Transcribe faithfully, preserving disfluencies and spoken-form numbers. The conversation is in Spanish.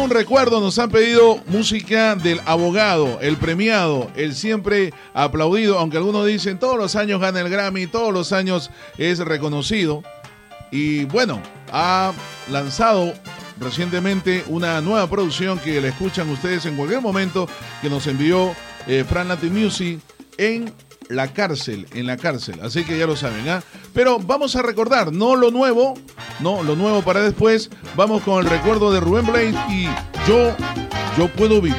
un recuerdo, nos han pedido música del abogado, el premiado, el siempre aplaudido, aunque algunos dicen todos los años gana el Grammy, todos los años es reconocido. Y bueno, ha lanzado recientemente una nueva producción que la escuchan ustedes en cualquier momento, que nos envió eh, Fran Latin Music en la cárcel, en la cárcel, así que ya lo saben, ¿ah? Pero vamos a recordar, no lo nuevo, no, lo nuevo para después, vamos con el recuerdo de Rubén Blades y Yo, Yo Puedo Vivir.